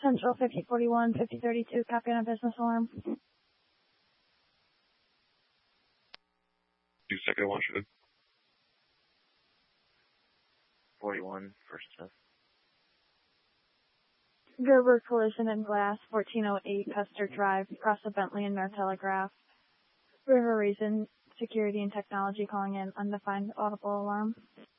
Central 5041, 5032, copy on a business alarm. 2-2 Washington. 41, first shift. Gerber collision and glass, 1408 Custer Drive, across the Bentley and North Telegraph. River Reason, Security and Technology calling in undefined audible alarm.